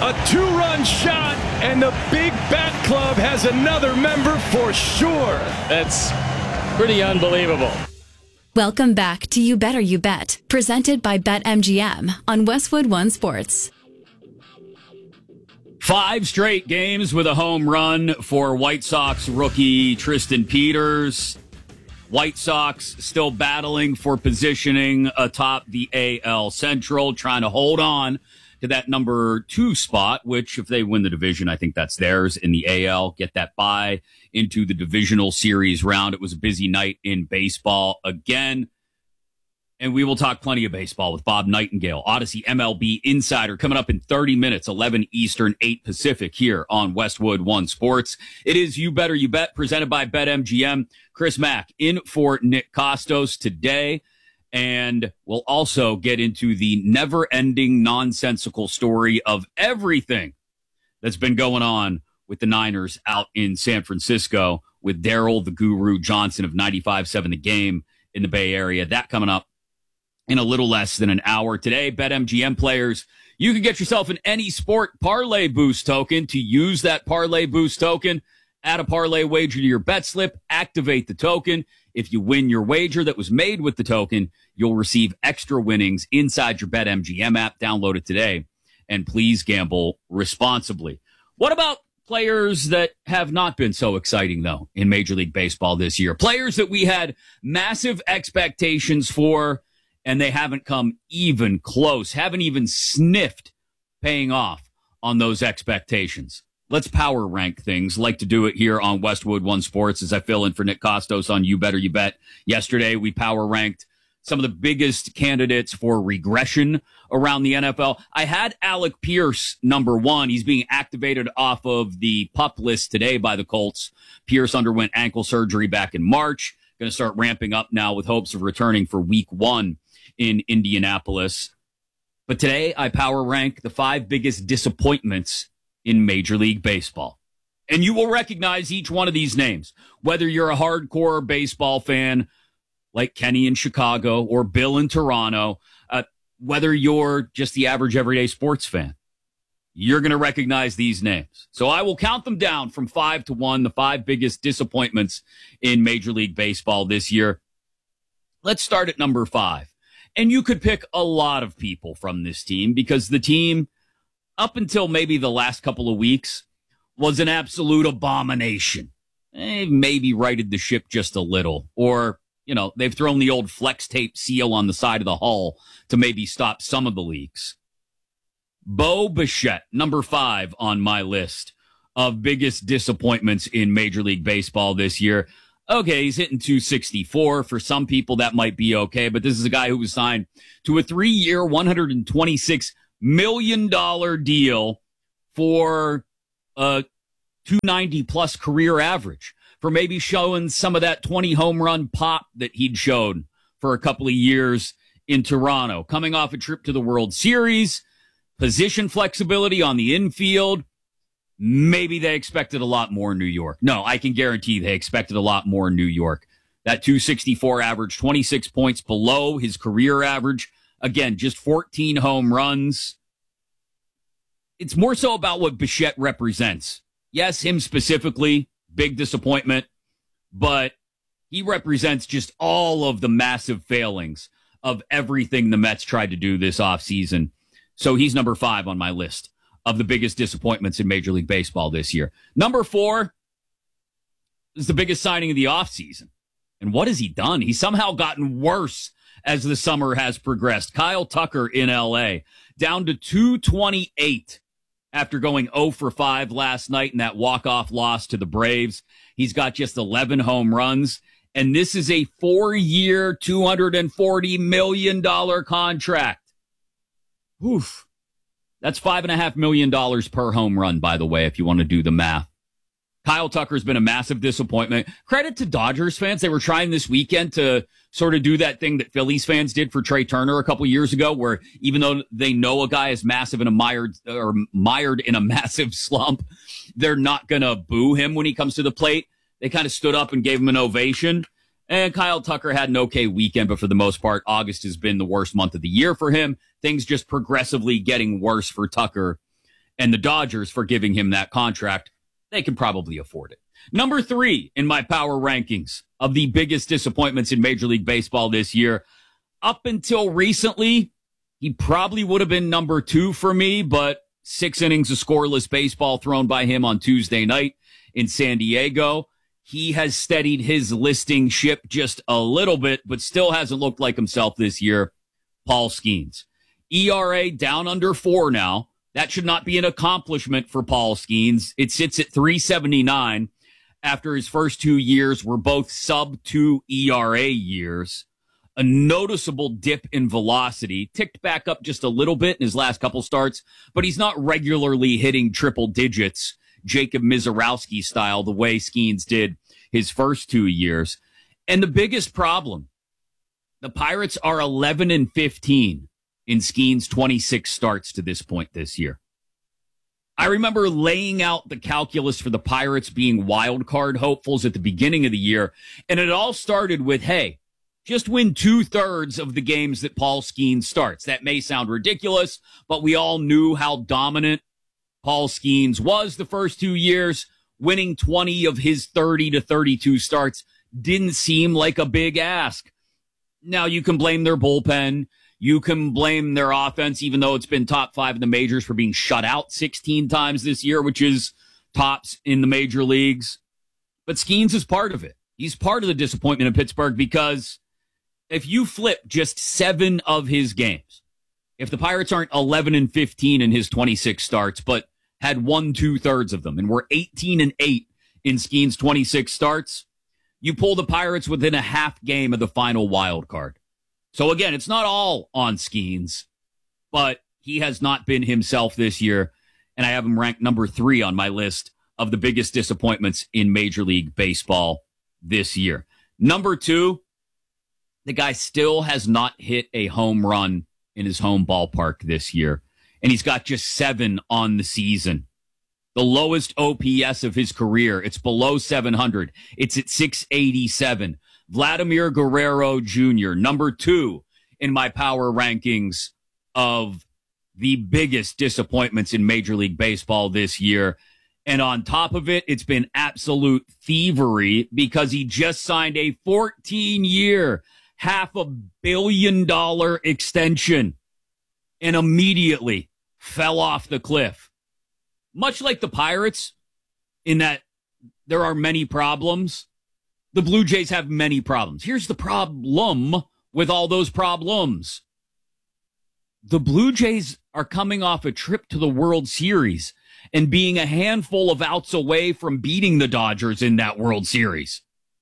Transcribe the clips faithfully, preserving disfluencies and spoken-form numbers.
A two-run shot, and the Big Bat Club has another member for sure. That's pretty unbelievable. Welcome back to You Better You Bet, presented by BetMGM on Westwood One Sports. Five straight games with a home run for White Sox rookie Tristan Peters. White Sox still battling for positioning atop the A L Central, trying to hold on to that number two spot, which if they win the division, I think that's theirs in the A L. Get that bye into the divisional series round. It was a busy night in baseball again. And we will talk plenty of baseball with Bob Nightingale, Odyssey M L B Insider, coming up in thirty minutes, eleven Eastern, eight Pacific, here on Westwood One Sports. It is You Better You Bet, presented by BetMGM. Chris Mack in for Nick Costos today. And we'll also get into the never-ending nonsensical story of everything that's been going on with the Niners out in San Francisco with Daryl the Guru Johnson of ninety-five point seven The Game in the Bay Area. That coming up in a little less than an hour. Today, BetMGM players, you can get yourself an Any Sport Parlay Boost token. To use that Parlay Boost token, add a parlay wager to your bet slip, activate the token. If you win your wager that was made with the token, you'll receive extra winnings inside your BetMGM app. Download it today, and please gamble responsibly. What about players that have not been so exciting, though, in Major League Baseball this year? Players that we had massive expectations for, and they haven't come even close, haven't even sniffed paying off on those expectations. Let's power rank things. Like to do it here on Westwood One Sports as I fill in for Nick Costos on You Better You Bet. Yesterday, we power ranked some of the biggest candidates for regression around the N F L. I had Alec Pierce number one. He's being activated off of the PUP list today by the Colts. Pierce underwent ankle surgery back in March. Going to start ramping up now with hopes of returning for week one in Indianapolis. But today, I power rank the five biggest disappointments in Major League Baseball. And you will recognize each one of these names, whether you're a hardcore baseball fan like Kenny in Chicago or Bill in Toronto, uh, whether you're just the average everyday sports fan. You're going to recognize these names. So I will count them down from five to one, the five biggest disappointments in Major League Baseball this year. Let's start at number five. And you could pick a lot of people from this team because the team, up until maybe the last couple of weeks, was an absolute abomination. They've maybe righted the ship just a little. Or, you know, they've thrown the old flex tape seal on the side of the hull to maybe stop some of the leaks. Bo Bichette, number five on my list of biggest disappointments in Major League Baseball this year. Okay, he's hitting two sixty-four. For some people, that might be okay, but this is a guy who was signed to a three-year, one hundred twenty-six million dollars deal for a two ninety plus career average, for maybe showing some of that twenty home run pop that he'd showed for a couple of years in Toronto. Coming off a trip to the World Series, position flexibility on the infield. Maybe they expected a lot more in New York. No, I can guarantee they expected a lot more in New York. That two sixty-four average, twenty-six points below his career average. Again, just fourteen home runs. It's more so about what Bichette represents. Yes, him specifically, big disappointment, but he represents just all of the massive failings of everything the Mets tried to do this offseason. So he's number five on my list of the biggest disappointments in Major League Baseball this year. Number four is the biggest signing of the offseason. And what has he done? He's somehow gotten worse as the summer has progressed. Kyle Tucker in L A, down to two twenty-eight after going oh for five last night in that walk-off loss to the Braves. He's got just eleven home runs, and this is a four-year, two hundred forty million dollars contract. Oof. That's five point five million dollars per home run, by the way, if you want to do the math. Kyle Tucker's been a massive disappointment. Credit to Dodgers fans. They were trying this weekend to sort of do that thing that Phillies fans did for Trey Turner a couple years ago, where even though they know a guy is massive in a mired or mired in a massive slump, they're not going to boo him when he comes to the plate. They kind of stood up and gave him an ovation. And Kyle Tucker had an okay weekend, but for the most part, August has been the worst month of the year for him. Things just progressively getting worse for Tucker and the Dodgers for giving him that contract. They can probably afford it. Number three in my power rankings of the biggest disappointments in Major League Baseball this year. Up until recently, he probably would have been number two for me, but six innings of scoreless baseball thrown by him on Tuesday night in San Diego. He has steadied his listing ship just a little bit, but still hasn't looked like himself this year. Paul Skeens. E R A down under four now. That should not be an accomplishment for Paul Skeens. It sits at three seventy-nine after his first two years were both sub two E R A years. A noticeable dip in velocity, ticked back up just a little bit in his last couple starts, but he's not regularly hitting triple digits, Jacob Mizorowski style, the way Skeens did his first two years. And the biggest problem, the Pirates are eleven and fifteen in Skeens' twenty-six starts to this point this year. I remember laying out the calculus for the Pirates being wild card hopefuls at the beginning of the year, and it all started with, hey, just win two-thirds of the games that Paul Skeens starts. That may sound ridiculous, but we all knew how dominant Paul Skeens was the first two years. Winning twenty of his thirty to thirty-two starts didn't seem like a big ask. Now, you can blame their bullpen. You can blame their offense, even though it's been top five in the majors, for being shut out sixteen times this year, which is tops in the major leagues. But Skeens is part of it. He's part of the disappointment in Pittsburgh because if you flip just seven of his games, if the Pirates aren't eleven and fifteen in his twenty-six starts, but had won two-thirds of them and were eighteen and eight in Skeens' twenty-six starts, you pull the Pirates within a half game of the final wild card. So again, it's not all on Skeens, but he has not been himself this year, and I have him ranked number three on my list of the biggest disappointments in Major League Baseball this year. Number two, the guy still has not hit a home run in his home ballpark this year, and he's got just seven on the season. The lowest O P S of his career. It's below seven hundred. It's at six eighty-seven. Vladimir Guerrero Junior, number two in my power rankings of the biggest disappointments in Major League Baseball this year. And on top of it, it's been absolute thievery because he just signed a fourteen-year, half a billion dollar extension and immediately fell off the cliff. Much like the Pirates, in that there are many problems, the Blue Jays have many problems. Here's the problem with all those problems. The Blue Jays are coming off a trip to the World Series and being a handful of outs away from beating the Dodgers in that World Series.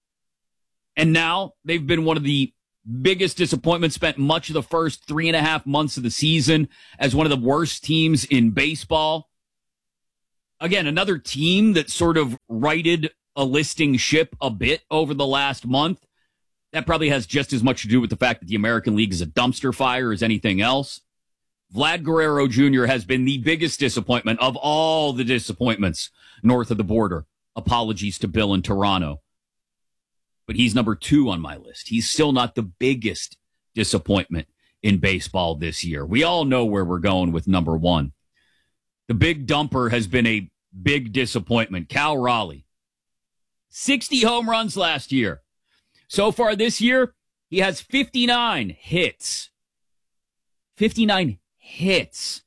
And now they've been one of the biggest disappointments, spent much of the first three and a half months of the season as one of the worst teams in baseball. Again, another team that sort of righted a listing ship a bit over the last month. That probably has just as much to do with the fact that the American League is a dumpster fire as anything else. Vlad Guerrero Junior has been the biggest disappointment of all the disappointments north of the border. Apologies to Bill in Toronto. But he's number two on my list. He's still not the biggest disappointment in baseball this year. We all know where we're going with number one. The big dumper has been a big disappointment. Cal Raleigh. sixty home runs last year. So far this year, he has fifty-nine hits. fifty-nine hits.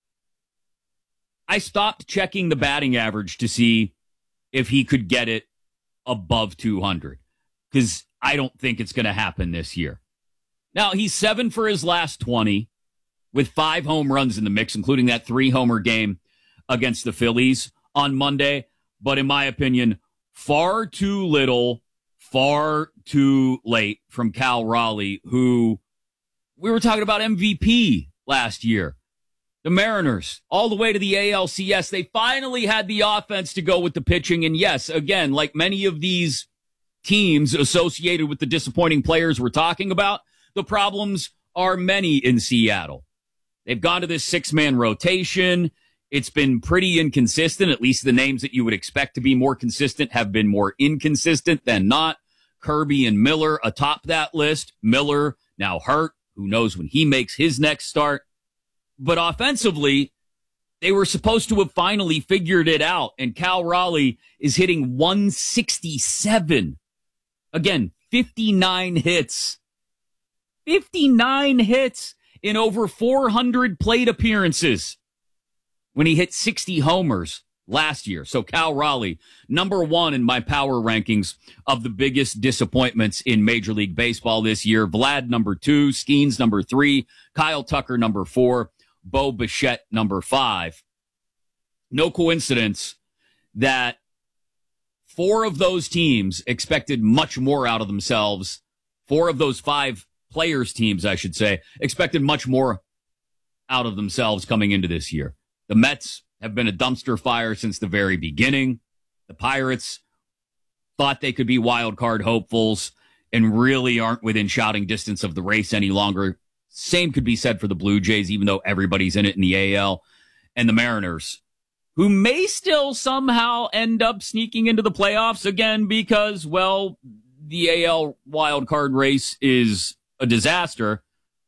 I stopped checking the batting average to see if he could get it above two hundred, because I don't think it's going to happen this year. Now, he's seven for his last twenty with five home runs in the mix, including that three-homer game against the Phillies on Monday. But in my opinion, far too little, far too late from Cal Raleigh, who we were talking about M V P last year. The Mariners, all the way to the A L C S, they finally had the offense to go with the pitching. And yes, again, like many of these teams associated with the disappointing players we're talking about, the problems are many in Seattle. They've gone to this six-man rotation. It's been pretty inconsistent. At least the names that you would expect to be more consistent have been more inconsistent than not. Kirby and Miller atop that list. Miller now hurt. Who knows when he makes his next start? But offensively, They were supposed to have finally figured it out, and Cal Raleigh is hitting one sixty-seven. Again, fifty-nine hits. fifty-nine hits in over four hundred plate appearances when he hit sixty homers last year. So Cal Raleigh, number one in my power rankings of the biggest disappointments in Major League Baseball this year. Vlad, number two. Skeens, number three. Kyle Tucker, number four. Bo Bichette, number five. No coincidence that four of those teams expected much more out of themselves. Four of those five players' teams, I should say, expected much more out of themselves coming into this year. The Mets have been a dumpster fire since the very beginning. The Pirates thought they could be wild card hopefuls and really aren't within shouting distance of the race any longer. Same could be said for the Blue Jays, even though everybody's in it in the A L. And the Mariners, who may still somehow end up sneaking into the playoffs again because, well, the A L wild card race is a disaster,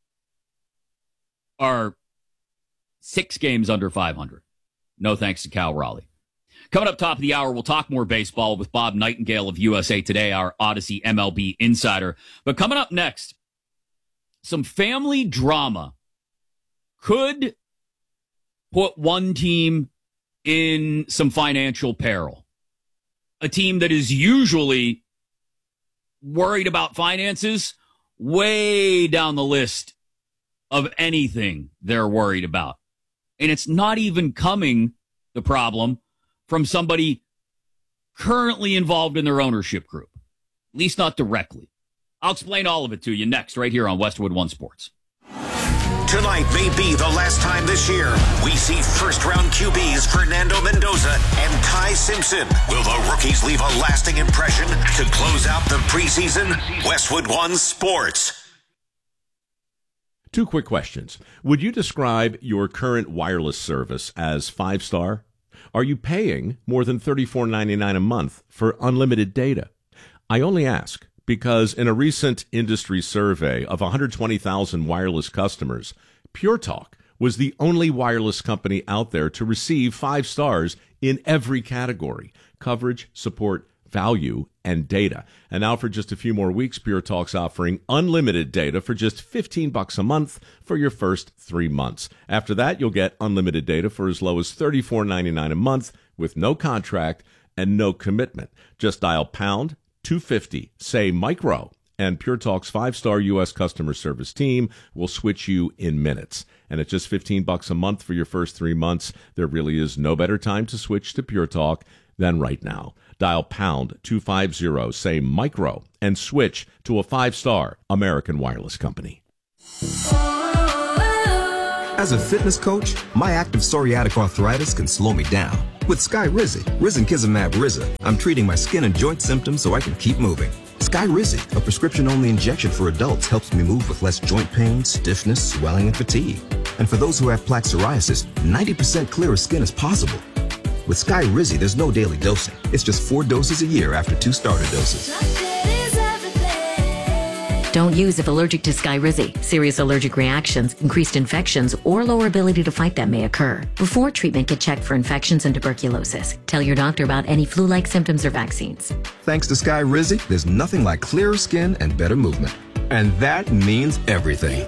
are six games under five hundred. No thanks to Cal Raleigh. Coming up top of the hour, we'll talk more baseball with Bob Nightingale of U S A Today, our Odyssey M L B insider. But coming up next, some family drama could put one team in some financial peril. A team that is usually worried about finances way down the list of anything they're worried about. And it's not even coming, the problem, from somebody currently involved in their ownership group. At least not directly. I'll explain all of it to you next, right here on Westwood One Sports. Tonight may be the last time this year we see first-round Q Bs Fernando Mendoza and Ty Simpson. Will the rookies leave a lasting impression to close out the preseason? Westwood One Sports. Two quick questions. Would you describe your current wireless service as five-star? Are you paying more than thirty-four ninety-nine a month for unlimited data? I only ask because in a recent industry survey of one hundred twenty thousand wireless customers, Pure Talk was the only wireless company out there to receive five stars in every category: coverage, support, value, and data. And now for just a few more weeks, Pure Talk's offering unlimited data for just fifteen bucks a month for your first three months. After that, you'll get unlimited data for as low as thirty-four ninety-nine a month with no contract and no commitment. Just dial pound two fifty, say micro, and Pure Talk's five-star U S customer service team will switch you in minutes. And at just fifteen bucks a month for your first three months, there really is no better time to switch to Pure Talk than right now. Dial pound two fifty, say micro, and switch to a five-star American wireless company. As a fitness coach, my active psoriatic arthritis can slow me down. With Skyrizi, Risankizumab Riza, I'm treating my skin and joint symptoms so I can keep moving. Skyrizi, a prescription-only injection for adults, helps me move with less joint pain, stiffness, swelling, and fatigue. And for those who have plaque psoriasis, ninety percent clearer skin is possible. With Skyrizi, there's no daily dosing. It's just four doses a year after two starter doses. Don't use if allergic to Skyrizi. Serious allergic reactions, increased infections, or lower ability to fight them may occur. Before treatment, get checked for infections and tuberculosis. Tell your doctor about any flu-like symptoms or vaccines. Thanks to Skyrizi, there's nothing like clearer skin and better movement. And that means everything.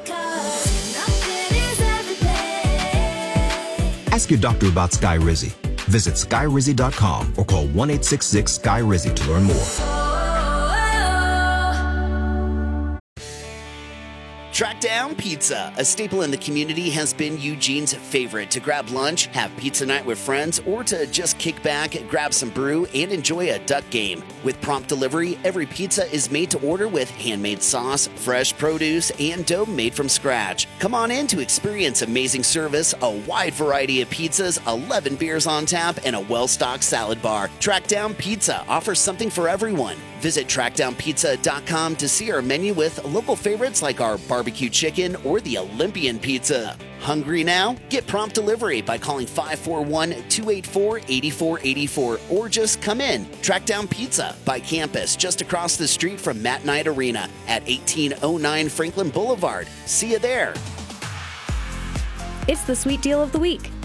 Ask your doctor about Skyrizi. Visit Skyrizi dot com or call one eight six six Sky Rizi to learn more. Trackdown Pizza, a staple in the community, has been Eugene's favorite to grab lunch, have pizza night with friends, or to just kick back, grab some brew, and enjoy a duck game. With prompt delivery, every pizza is made to order with handmade sauce, fresh produce, and dough made from scratch. Come on in to experience amazing service, a wide variety of pizzas, eleven beers on tap, and a well-stocked salad bar. Trackdown Pizza offers something for everyone. Visit trackdown pizza dot com to see our menu with local favorites like our barbecue chicken or the Olympian pizza. Hungry now? Get prompt delivery by calling five four one, two eight four, eight four eight four or just come in. Trackdown Pizza by campus just across the street from Matt Knight Arena at eighteen oh nine Franklin Boulevard. See you there. It's the sweet deal of the week.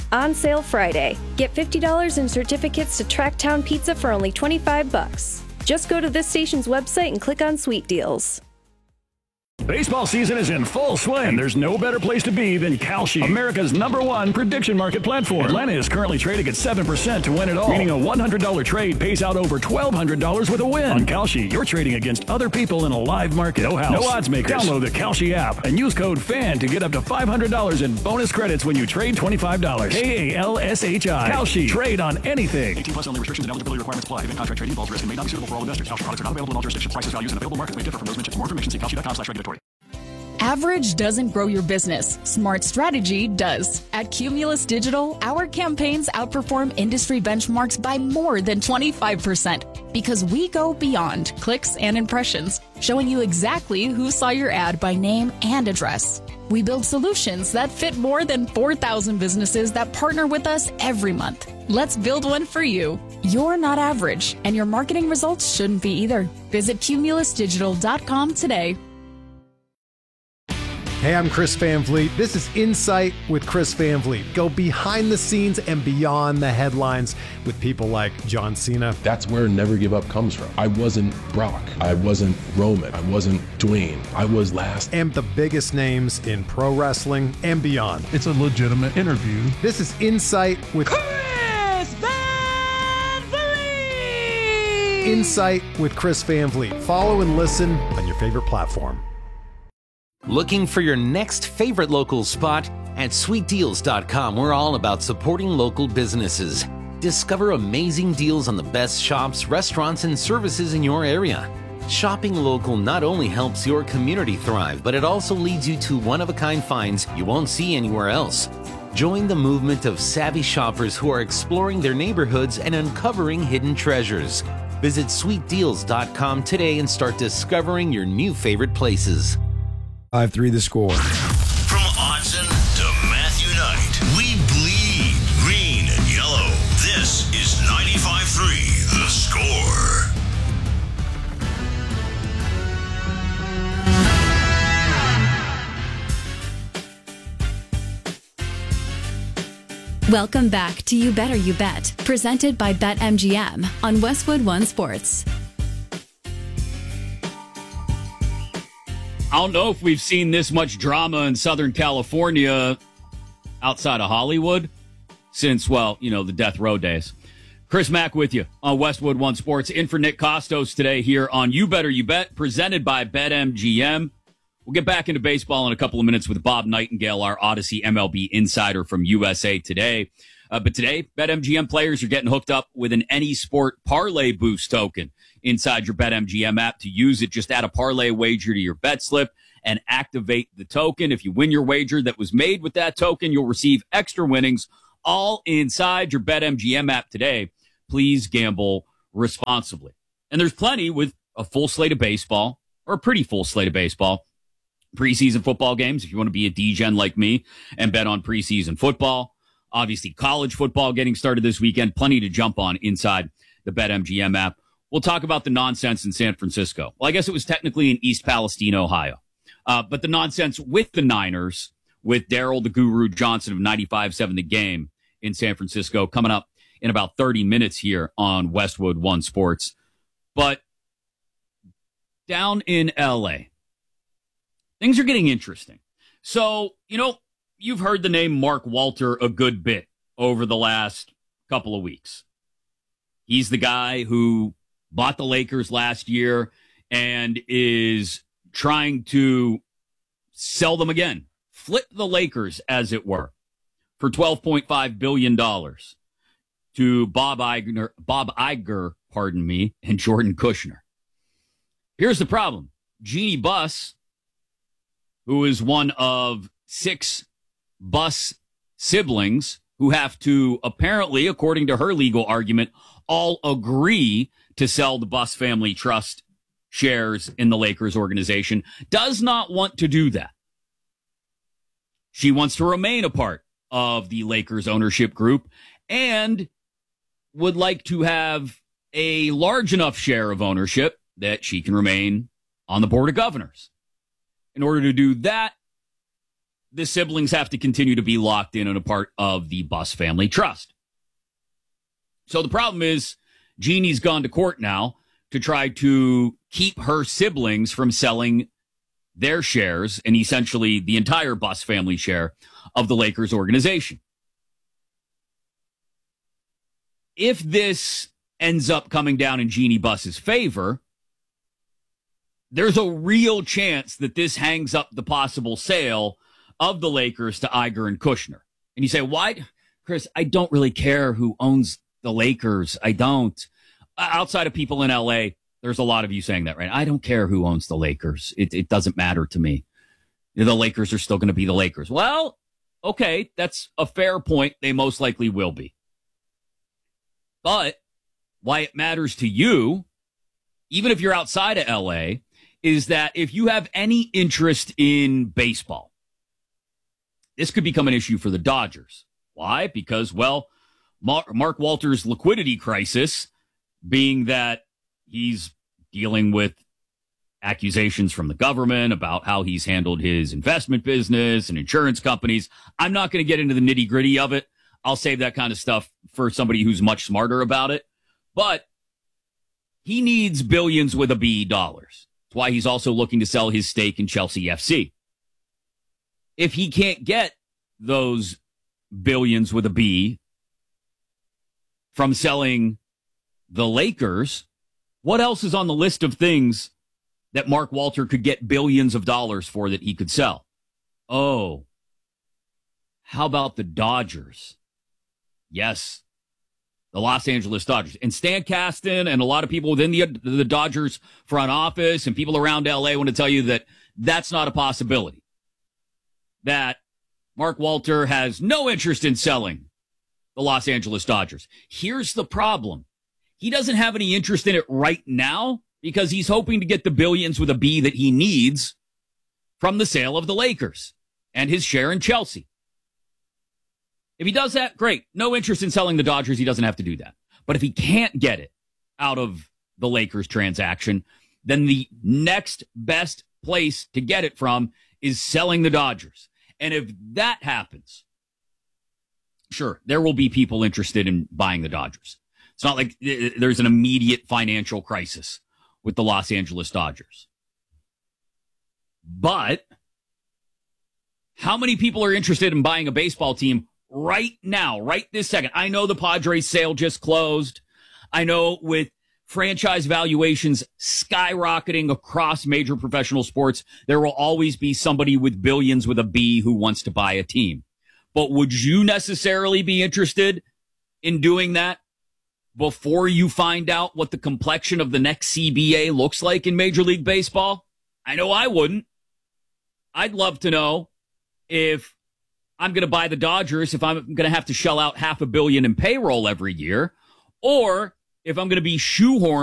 On sale Friday. Get fifty dollars in certificates to Tracktown Pizza for only twenty-five bucks. Just go to this station's website and click on Sweet Deals. Baseball season is in full swing. There's no better place to be than Kalshi, America's number one prediction market platform. Atlanta is currently trading at seven percent to win it all, meaning a one hundred dollars trade pays out over twelve hundred dollars with a win. On Kalshi, you're trading against other people in a live market. No house, no odds makers. Download the Kalshi app and use code FAN to get up to five hundred dollars in bonus credits when you trade twenty-five dollars. K A L S H I. Kalshi. Trade on anything. eighteen plus only. Restrictions and eligibility requirements apply. Event contract trading involves risk and may not be suitable for all investors. Kalshi products are not available in all jurisdictions. Prices, values, and available markets may differ from those mentioned. For more information, see kalshi dot com slash regulatory. Average doesn't grow your business. Smart strategy does. At Cumulus Digital, our campaigns outperform industry benchmarks by more than twenty-five percent because we go beyond clicks and impressions, showing you exactly who saw your ad by name and address. We build solutions that fit more than four thousand businesses that partner with us every month. Let's build one for you. You're not average, and your marketing results shouldn't be either. Visit cumulus digital dot com today. Hey, I'm Chris Van Vliet. This is Insight with Chris Van Vliet. Go behind the scenes and beyond the headlines with people like John Cena. That's where Never Give Up comes from. I wasn't Brock. I wasn't Roman. I wasn't Dwayne. I was last. And the biggest names in pro wrestling and beyond. It's a legitimate interview. This is Insight with Chris Van Vliet. Insight with Chris Van Vliet. Follow and listen on your favorite platform. Looking for your next favorite local spot? At sweet deals dot com, we're all about supporting local businesses. Discover amazing deals on the best shops, restaurants, and services in your area. Shopping local not only helps your community thrive, but it also leads you to one-of-a-kind finds you won't see anywhere else. Join the movement of savvy shoppers who are exploring their neighborhoods and uncovering hidden treasures. Visit sweet deals dot com today and start discovering your new favorite places. five three the score. From Autzen to Matthew Knight, we bleed green and yellow. This is ninety-five three The Score. Welcome back to You Better You Bet, presented by BetMGM on Westwood One Sports. I don't know if we've seen this much drama in Southern California outside of Hollywood since, well, you know, the death row days. Chris Mack with you on Westwood One Sports. In for Nick Costos today here on You Better You Bet, presented by BetMGM. We'll get back into baseball in a couple of minutes with Bob Nightingale, our Odyssey M L B insider from U S A Today. Uh, but today, BetMGM players are getting hooked up with an Any Sport Parlay Boost token inside your BetMGM app. To use it, just add a parlay wager to your bet slip and activate the token. If you win your wager that was made with that token, you'll receive extra winnings all inside your BetMGM app today. Please gamble responsibly. And there's plenty with a full slate of baseball, or a pretty full slate of baseball. Preseason football games, if you want to be a D-gen like me and bet on preseason football. Obviously, college football getting started this weekend. Plenty to jump on inside the BetMGM app. We'll talk about the nonsense in San Francisco. Well, I guess it was technically in East Palestine, Ohio. Uh, but the nonsense with the Niners, with Daryl the Guru Johnson of ninety-five seven The Game in San Francisco, coming up in about thirty minutes here on Westwood One Sports. But down in L A, things are getting interesting. So, you know, you've heard the name Mark Walter a good bit over the last couple of weeks. He's the guy who bought the Lakers last year and is trying to sell them again, flip the Lakers, as it were, for twelve point five billion dollars to Bob Iger, Bob Iger, pardon me, and Jordan Kushner. Here's the problem. Jeannie Buss, who is one of six Buss siblings who have to, apparently, according to her legal argument, all agree to sell the Buss family trust shares in the Lakers organization, does not want to do that. She wants to remain a part of the Lakers ownership group and would like to have a large enough share of ownership that she can remain on the board of governors. In order to do that, the siblings have to continue to be locked in and a part of the Buss family trust. So the problem is Jeannie's gone to court now to try to keep her siblings from selling their shares and essentially the entire Buss family share of the Lakers organization. If this ends up coming down in Jeannie Buss's favor, there's a real chance that this hangs up the possible sale of the Lakers to Iger and Kushner. And you say, why? Chris, I don't really care who owns the Lakers. I don't. Outside of people in L A, there's a lot of you saying that, right? I don't care who owns the Lakers. It, it doesn't matter to me. The Lakers are still going to be the Lakers. Well, okay, that's a fair point. They most likely will be. But why it matters to you, even if you're outside of L A, is that if you have any interest in baseball, this could become an issue for the Dodgers. Why? Because, well, Mark Walter's liquidity crisis, being that he's dealing with accusations from the government about how he's handled his investment business and insurance companies. I'm not going to get into the nitty gritty of it. I'll save that kind of stuff for somebody who's much smarter about it. But he needs billions with a B dollars. That's why he's also looking to sell his stake in Chelsea F C. If he can't get those billions with a B from selling the Lakers, what else is on the list of things that Mark Walter could get billions of dollars for that he could sell? Oh, how about the Dodgers? Yes, the Los Angeles Dodgers. And Stan Kasten and a lot of people within the, the Dodgers front office and people around L A want to tell you that that's not a possibility. That Mark Walter has no interest in selling the Los Angeles Dodgers. Here's the problem. He doesn't have any interest in it right now because he's hoping to get the billions with a B that he needs from the sale of the Lakers and his share in Chelsea. If he does that, great. No interest in selling the Dodgers. He doesn't have to do that. But if he can't get it out of the Lakers transaction, then the next best place to get it from is selling the Dodgers. And if that happens, sure, there will be people interested in buying the Dodgers. It's not like there's an immediate financial crisis with the Los Angeles Dodgers. But how many people are interested in buying a baseball team right now, right this second? I know the Padres sale just closed. I know with franchise valuations skyrocketing across major professional sports, there will always be somebody with billions with a B who wants to buy a team. But would you necessarily be interested in doing that before you find out what the complexion of the next C B A looks like in Major League Baseball? I know I wouldn't. I'd love to know if I'm going to buy the Dodgers, if I'm going to have to shell out half a billion in payroll every year, or if I'm going to be shoehorned